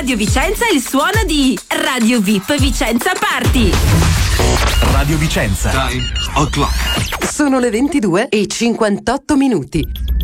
Radio Vicenza il suono di Radio VIP Vicenza Party. Radio Vicenza. Time o'clock. Sono le 22:58.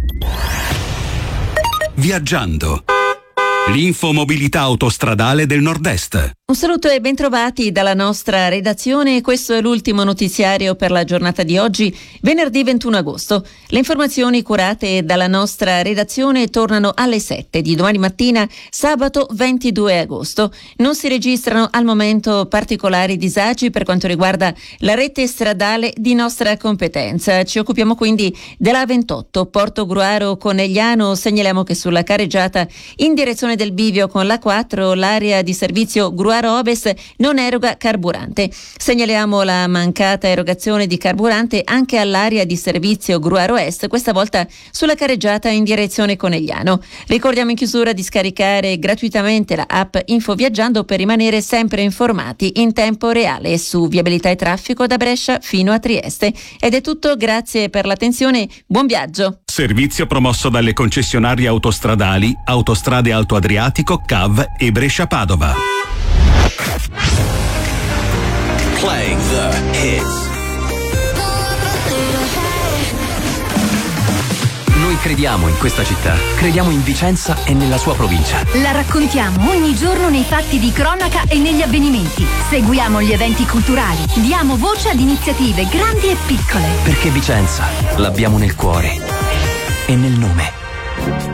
Viaggiando. L'infomobilità autostradale del Nord-Est. Un saluto e bentrovati dalla nostra redazione. Questo è l'ultimo notiziario per la giornata di oggi, venerdì 21 agosto. Le informazioni curate dalla nostra redazione tornano alle 7 di domani mattina, sabato 22 agosto. Non si registrano al momento particolari disagi per quanto riguarda la rete stradale di nostra competenza. Ci occupiamo quindi della A28 Porto Gruaro Conegliano. Segnaliamo che sulla careggiata in direzione del bivio con l'A4 l'area di servizio Gruaro Ovest non eroga carburante. Segnaliamo la mancata erogazione di carburante anche all'area di servizio Gruaro Est, questa volta sulla careggiata in direzione Conegliano. Ricordiamo in chiusura di scaricare gratuitamente la app Info Viaggiando per rimanere sempre informati in tempo reale su viabilità e traffico da Brescia fino a Trieste. Ed è tutto, grazie per l'attenzione, buon viaggio. Servizio promosso dalle concessionarie autostradali Autostrade Alto Adriatico, CAV e Brescia Padova. Playing the hits. Noi crediamo in questa città, crediamo in Vicenza e nella sua provincia. La raccontiamo ogni giorno nei fatti di cronaca e negli avvenimenti. Seguiamo gli eventi culturali, diamo voce ad iniziative grandi e piccole. Perché Vicenza l'abbiamo nel cuore e nel nome.